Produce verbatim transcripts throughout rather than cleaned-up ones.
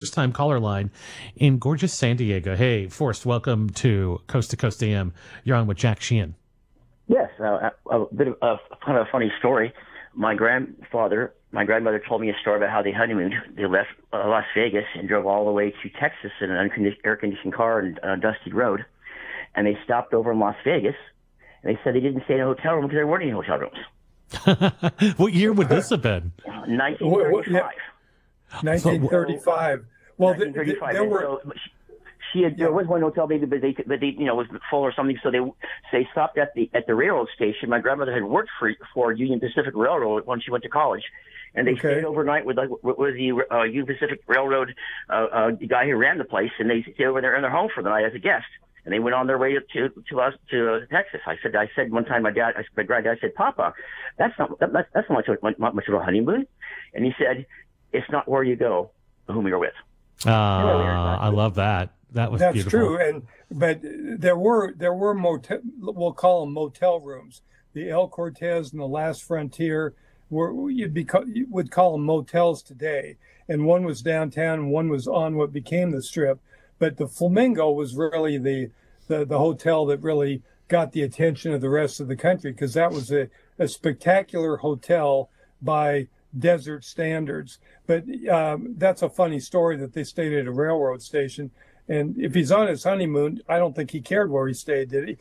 first-time caller line in gorgeous San Diego. Hey, Forrest, welcome to Coast to Coast A M. You're on with Jack Sheehan. Yes, uh, a, a bit of a kind of a funny story. My grandfather, my grandmother told me a story about how they honeymooned. They left uh, Las Vegas and drove all the way to Texas in an uncondi- air-conditioned car on a dusty road. And they stopped over in Las Vegas, and they said they didn't stay in a hotel room because there weren't any hotel rooms. What year would this have been? nineteen thirty-five. nineteen thirty-five. Well, nineteen thirty-five. there were. So she had, there was one hotel maybe, but they, but they, you know, was full or something. So they, they stopped at the at the railroad station. My grandmother had worked for for Union Pacific Railroad when she went to college, and they Okay. stayed overnight with like with the uh, Union Pacific Railroad uh, uh, the guy who ran the place, and they stayed over there in their home for the night as a guest. And they went on their way to to us to uh, Texas. I said, I said one time, my dad, I, my granddad said, Papa, that's not that, that's that's not much, of, not much of a honeymoon. And he said, it's not where you go, but whom you're with. Uh, I love that. That was That's beautiful. true, and but there were there were motel, we'll call them motel rooms. The El Cortez and the Last Frontier were you'd be you would call them motels today, and one was downtown and one was on what became the Strip. But the Flamingo was really the the, the hotel that really got the attention of the rest of the country, because that was a, a spectacular hotel by desert standards. But um, that's a funny story that they stayed at a railroad station. And if he's on his honeymoon, I don't think he cared where he stayed, did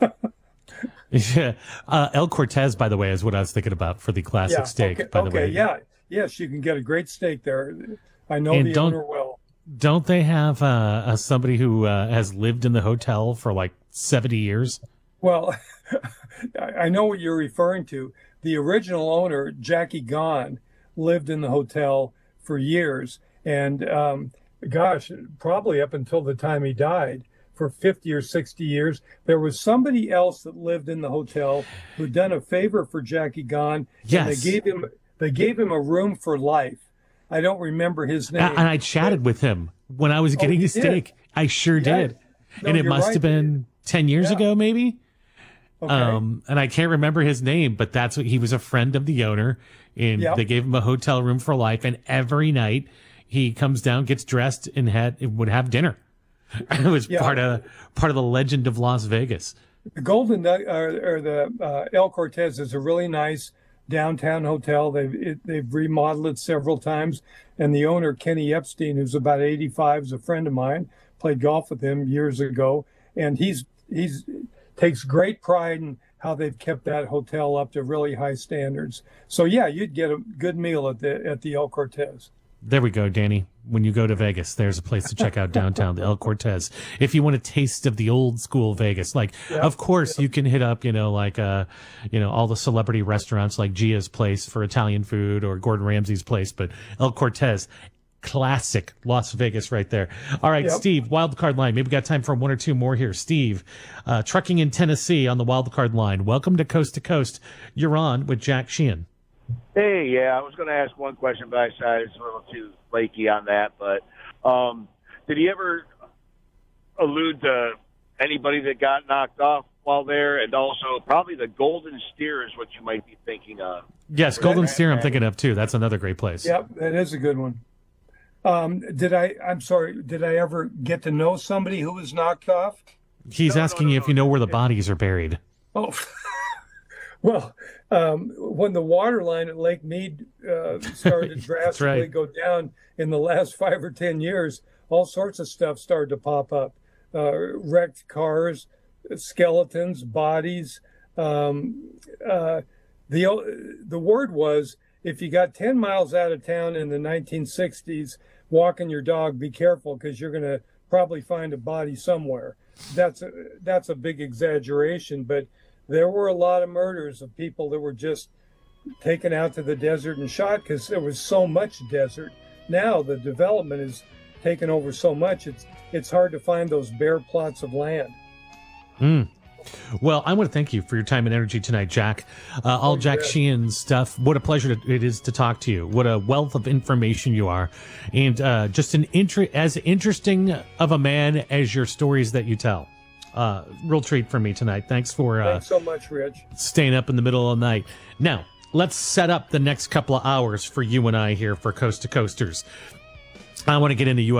he? Yeah. Uh, El Cortez, by the way, is what I was thinking about for the classic yeah, steak, okay, by the okay, way. yeah. Yes, you can get a great steak there. I know And the don't- owner well. Don't they have uh, uh, somebody who uh, has lived in the hotel for like seventy years? Well, I know what you're referring to. The original owner, Jackie Gahn, lived in the hotel for years. And um, gosh, probably up until the time he died, for fifty or sixty years. There was somebody else that lived in the hotel who'd done a favor for Jackie Gahn. Yes. And they gave him, they gave him a room for life. I don't remember his name. And I chatted with him when I was getting you his steak. did? I sure Yeah. did. No, and it you're must right. have been ten years Yeah. ago, maybe. Okay. Um, and I can't remember his name, but that's what he was, a friend of the owner, and Yep. they gave him a hotel room for life. And every night he comes down, gets dressed, and had would have dinner. It was Yeah. part of part of the legend of Las Vegas. The Golden Nug- or, or the uh, El Cortez is a really nice downtown hotel. They've it, they've remodeled it several times, and the owner, Kenny Epstein, who's about eighty-five, is a friend of mine. Played golf with him years ago, and he's he's takes great pride in how they've kept that hotel up to really high standards. So yeah, you'd get a good meal at the at the El Cortez. There we go, Danny. When you go to Vegas, there's a place to check out downtown, the El Cortez. If you want a taste of the old school Vegas, like, Yep, of course, you can hit up, you know, like, uh, you know, all the celebrity restaurants like Gia's Place for Italian food or Gordon Ramsay's place, but El Cortez, classic Las Vegas right there. All right, Yep. Steve, wild card line. Maybe we got time for one or two more here. Steve, uh, trucking in Tennessee on the wild card line. Welcome to Coast to Coast. You're on with Jack Sheehan. Hey, yeah, I was going to ask one question, but I decided it's a little too flaky on that. But um, did he ever allude to anybody that got knocked off while there? And also, probably the Golden Steer is what you might be thinking of. Yes, Golden Steer I'm thinking of, too. That's another great place. Yep, that is a good one. Um, did I? I'm sorry. Did I ever get to know somebody who was knocked off? He's No, no, asking no, you if no. you know where the bodies are buried. Oh, well, um, when the water line at Lake Mead uh, started to drastically right. go down in the last five or ten years, all sorts of stuff started to pop up: uh, wrecked cars, skeletons, bodies. Um, uh, the the word was, if you got ten miles out of town in the nineteen sixties, walking your dog, be careful, because you're going to probably find a body somewhere. That's a, that's a big exaggeration, but there were a lot of murders of people that were just taken out to the desert and shot because there was so much desert. Now the development is taken over so much, it's it's hard to find those bare plots of land. Mm. Well, I want to thank you for your time and energy tonight, Jack. Uh, all Oh, Jack yeah. Sheehan stuff. What a pleasure to, it is to talk to you. What a wealth of information you are, and uh, just an inter- as interesting of a man as your stories that you tell. Uh, real treat for me tonight. Thanks for uh, Thanks so much, Rich. staying up in the middle of the night. Now, let's set up the next couple of hours for you and I here for Coast to Coasters. I want to get into U